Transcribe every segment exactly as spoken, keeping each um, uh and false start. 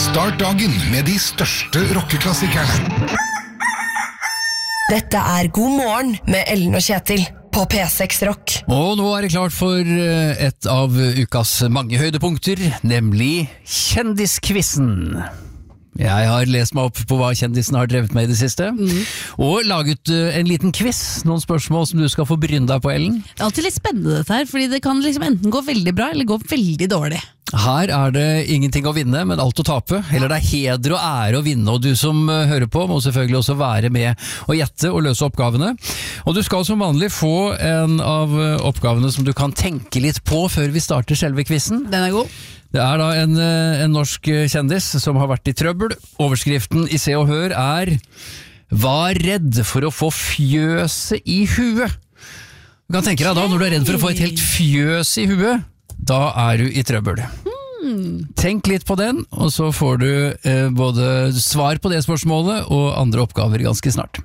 Start dagen med de største rockeklassikerne. Dette er God morgen med Ellen og Kjetil på P seks Rock. Og nå er det klart for et av ukas mange høydepunkter, nemlig Kjendiskvissen. Jeg har lest meg opp på hva kjendisen har drevet med i det siste, mm. og laget en liten quiz, noen spørsmål som du skal få bryne deg på, Ellen. Det er alltid litt spennende dette her, fordi det kan liksom enten gå veldig bra eller gå veldig dårlig. Her er det ingenting å vinne, men alt å tape. Eller det er heder og ære å vinne, og du som hører på må selvfølgelig også være med å gjette og løse oppgavene. Og du skal som vanlig få en av oppgavene som du kan tenke litt på før vi starter selve quizen. Den er god. Det er da en, en norsk kjendis som har vært i trøbbel. Overskriften i Se og Hør er «Var redd for å få fjøset i huet». Du kan tenke deg da, når du er redd for å få et helt fjøs i huet, da er du i trøbbel. Hmm. Tenk litt på den, og så får du eh, både svar på det spørsmålet og andre oppgaver ganske snart.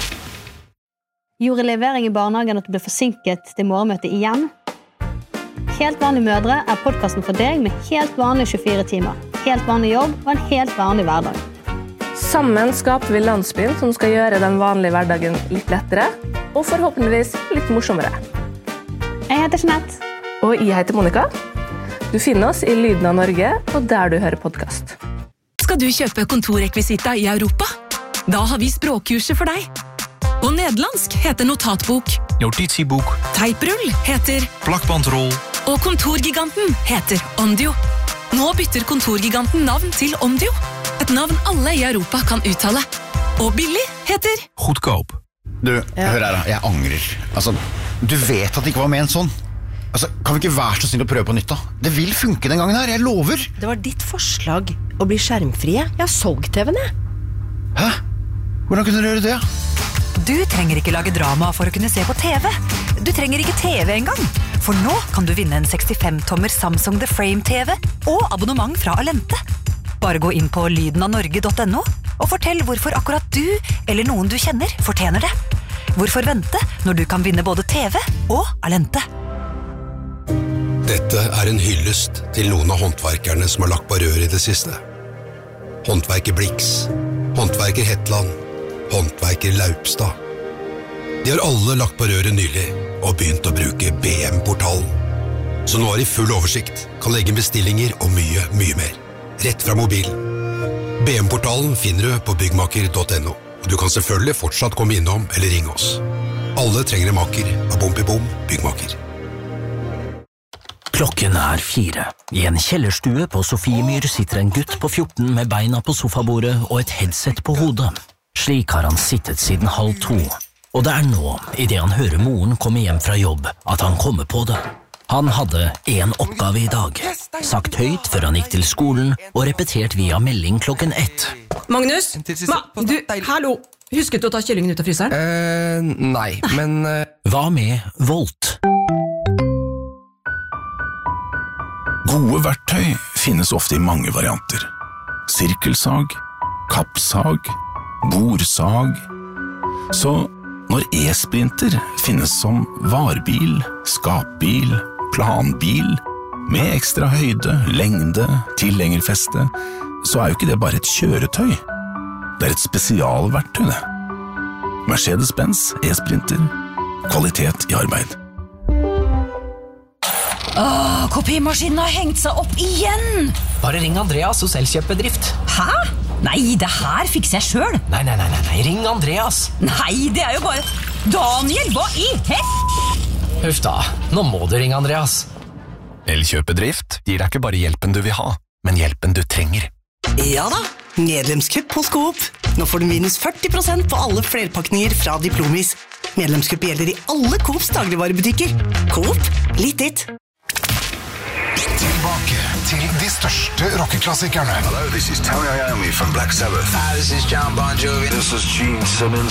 Gjorde levering i barnehagen at du ble forsinket til morgenmøtet igjen? Helt vanlige mødre er podcasten for deg med helt vanlige tjuefire timer, helt vanlig jobb og en helt vanlig hverdag. Sammen skaper vi landsbyen som skal gjøre den vanlige hverdagen litt lettere, og forhåpentligvis litt morsommere. Jeg heter Jeanette. Og jeg heter Monica. Du finner oss i Lyden av Norge, og der du hører podcast. Skal du kjøpe kontorrekvisita i Europa? Da har vi språkkurset for deg. Og nederlandsk heter notatbok. Notitiebok. Teiprull heter Plakbandrol. Og kontorgiganten heter Ondio. Nå bytter kontorgiganten navn til Ondio. Et navn alle i Europa kan uttale. Og billig heter Goedkoop. Du, ja. Hør her da, jeg angrer. Altså, du vet at det ikke var ment sånn. Altså, kan vi ikke være så snill å prøve på nytt da? Det vil funke den gangen her, jeg lover. Det var ditt forslag å bli skjermfrie. Jeg har solgt T V-en, jeg. Hæ? Hvordan kunne du gjøre det? Du trenger ikke lage drama for å kunne se på T V. Du trenger ikke T V engang. For nå kan du vinne en sekstifem tommer Samsung The Frame T V og abonnement fra Alente. Bare gå inn på lyden av norge punktum no og fortell hvorfor akkurat du eller noen du kjenner fortjener det. Hvorfor vente når du kan vinne både T V og Alente? Dette er en hyllest til noen av håndverkerne som har lagt på rør i det siste. Håndverker Blix, håndverker Hetland, håndverker Laupstad. De har alle lagt på røret nylig og begynt å bruke B M-portalen. Så nå har de full oversikt, kan legge bestillinger og mye, mye mer. Rett fra mobilen. B M-portalen finner du på byggmaker punktum no, og du kan selvfølgelig fortsatt komme innom eller ringe oss. Alle trenger en maker av Bompibom byggmaker. Klokken er fire. I en kjellerstue på Sofiemyr sitter en gutt på fjorten med beina på sofabordet og et headset på hodet. Slik har han sittet siden halv to. Og det er nå, i det han hører moren komme hjem fra jobb, at han kommer på det. Han hadde en oppgave i dag. Sagt høyt før han gikk til skolen, og repetert via melding klokken ett. Magnus? Ma, du, hallo! Husket du å ta kyllingen ut av fryseren? Eh, nei, men... Uh... Hva med Volt? Gode verktøy finnes ofte i mange varianter. Sirkelsag, kappsag, bordsag. Så når e-sprinter finnes som varbil, skapbil, planbil, med ekstra høyde, lengde, tilhengerfeste, så er jo ikke det bare et kjøretøy. Det er et spesialverktøy det. Mercedes-Benz e-sprinter. Kvalitet i arbeid. Åh, kopimaskinen har hengt seg opp igjen! Bare ring Andreas hos Elkjøpbedrift. Hæ? Nei, det her fikser jeg selv. Nei, nei, nei, nei, ring Andreas. Nei, det er jo bare... Daniel, hva i hett? Huff da, nå må du ringe Andreas. Elkjøpbedrift gir deg ikke bare hjelpen du vil ha, men hjelpen du trenger. Ja da, medlemskupp hos Coop. Nå får du minus førti prosent på alle flerpakninger fra Diplomis. Medlemskupp gjelder i alle Coops dagligvarebutikker. Coop, litt ditt. Tilbake til de største rockeklassikerne. Hello, this is Tony Iommi from Black Sabbath. Hi, this is John Bon Jovi. This is Gene Simmons.